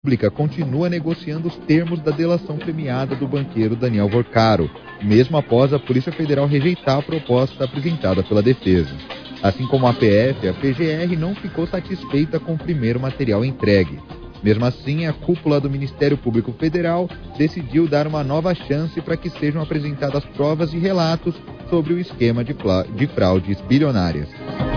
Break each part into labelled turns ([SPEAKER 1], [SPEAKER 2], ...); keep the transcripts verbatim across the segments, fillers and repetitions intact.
[SPEAKER 1] República continua negociando os termos da delação premiada do banqueiro Daniel Vorcaro, mesmo após a Polícia Federal rejeitar a proposta apresentada pela defesa. Assim como a P F, a P G R não ficou satisfeita com o primeiro material entregue. Mesmo assim, a cúpula do Ministério Público Federal decidiu dar uma nova chance para que sejam apresentadas provas e relatos sobre o esquema de, de fraudes bilionárias.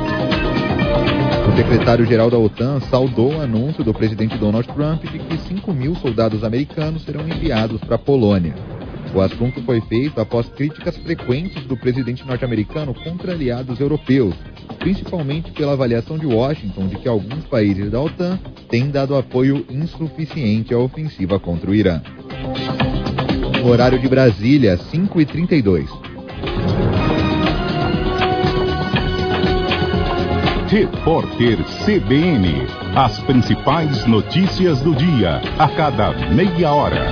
[SPEAKER 1] O secretário-geral da OTAN saudou o anúncio do presidente Donald Trump de que cinco mil soldados americanos serão enviados para a Polônia. O assunto foi feito após críticas frequentes do presidente norte-americano contra aliados europeus, principalmente pela avaliação de Washington de que alguns países da OTAN têm dado apoio insuficiente à ofensiva contra o Irã. No horário de Brasília, cinco e trinta e dois.
[SPEAKER 2] Repórter C B N. As principais notícias do dia, a cada meia hora.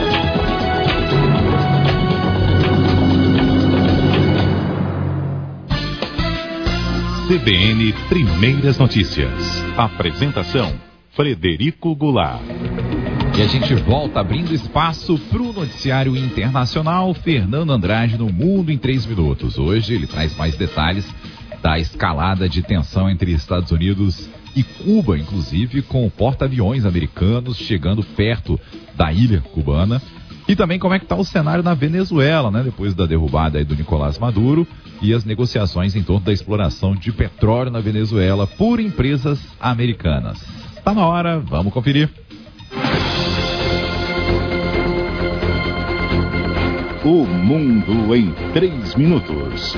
[SPEAKER 2] C B N Primeiras Notícias. Apresentação: Frederico Goulart.
[SPEAKER 3] E a gente volta abrindo espaço para o noticiário internacional. Fernando Andrade no Mundo em três minutos. Hoje ele traz mais detalhes da escalada de tensão entre Estados Unidos e Cuba, inclusive com porta-aviões americanos chegando perto da ilha cubana. E também como é que está o cenário na Venezuela, né? Depois da derrubada aí do Nicolás Maduro e as negociações em torno da exploração de petróleo na Venezuela por empresas americanas. Está na hora, vamos conferir.
[SPEAKER 2] O Mundo em três minutos.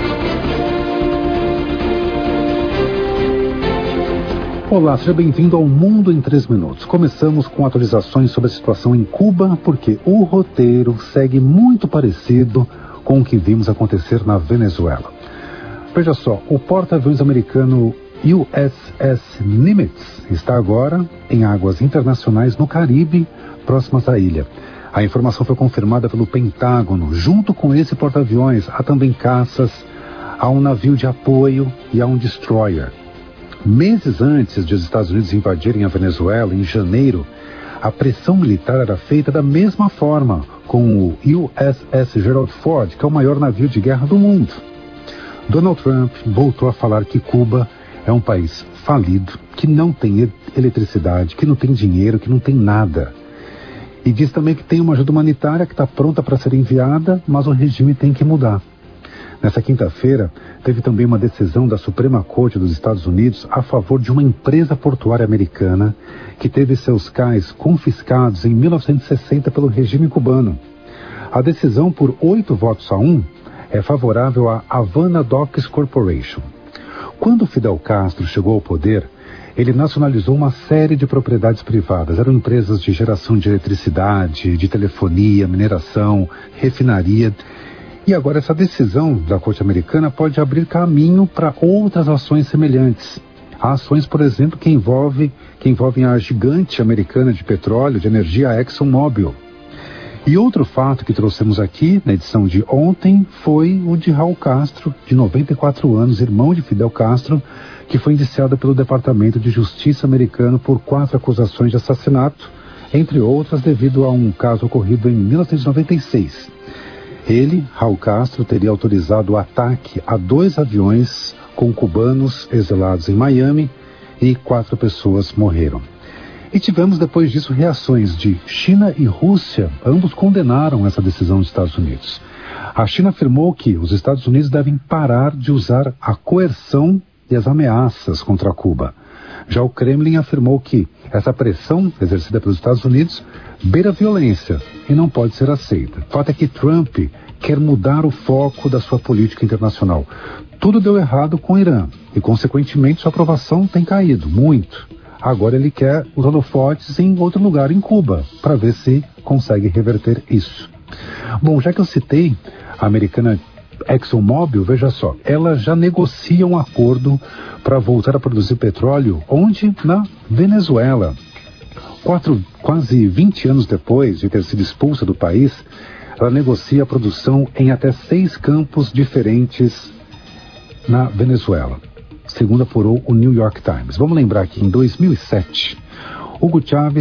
[SPEAKER 4] Olá, seja bem-vindo ao Mundo em três minutos. Começamos com atualizações sobre a situação em Cuba, porque o roteiro segue muito parecido com o que vimos acontecer na Venezuela. Veja só, o porta-aviões americano U S S Nimitz está agora em águas internacionais no Caribe, próximas à ilha. A informação foi confirmada pelo Pentágono. Junto com esse porta-aviões, há também caças, há um navio de apoio e há um destroyer. Meses antes de os Estados Unidos invadirem a Venezuela, em janeiro, a pressão militar era feita da mesma forma, com o U S S Gerald Ford, que é o maior navio de guerra do mundo. Donald Trump voltou a falar que Cuba é um país falido, que não tem eletricidade, que não tem dinheiro, que não tem nada. E diz também que tem uma ajuda humanitária que está pronta para ser enviada, mas o regime tem que mudar. Nessa quinta-feira, teve também uma decisão da Suprema Corte dos Estados Unidos a favor de uma empresa portuária americana que teve seus cais confiscados em mil novecentos e sessenta pelo regime cubano. A decisão, por oito votos a um, é favorável à Havana Docks Corporation. Quando Fidel Castro chegou ao poder, ele nacionalizou uma série de propriedades privadas. Eram empresas de geração de eletricidade, de telefonia, mineração, refinaria. E agora essa decisão da Corte Americana pode abrir caminho para outras ações semelhantes. Há ações, por exemplo, que, envolve, que envolvem a gigante americana de petróleo, de energia, a ExxonMobil. E outro fato que trouxemos aqui, na edição de ontem, foi o de Raul Castro, de noventa e quatro anos, irmão de Fidel Castro, que foi indiciado pelo Departamento de Justiça americano por quatro acusações de assassinato, entre outras devido a um caso ocorrido em mil novecentos e noventa e seis. Ele, Raul Castro, teria autorizado o ataque a dois aviões com cubanos exilados em Miami e quatro pessoas morreram. E tivemos depois disso reações de China e Rússia, ambos condenaram essa decisão dos Estados Unidos. A China afirmou que os Estados Unidos devem parar de usar a coerção e as ameaças contra Cuba. Já o Kremlin afirmou que essa pressão exercida pelos Estados Unidos beira violência e não pode ser aceita. O fato é que Trump quer mudar o foco da sua política internacional. Tudo deu errado com o Irã e, consequentemente, sua aprovação tem caído muito. Agora ele quer os holofotes em outro lugar, em Cuba, para ver se consegue reverter isso. Bom, já que eu citei a americana ExxonMobil, veja só, ela já negocia um acordo para voltar a produzir petróleo, onde? Na Venezuela. Quatro, quase vinte anos depois de ter sido expulsa do país, ela negocia a produção em até seis campos diferentes na Venezuela, segundo apurou o New York Times. Vamos lembrar que em dois mil e sete, Hugo Chávez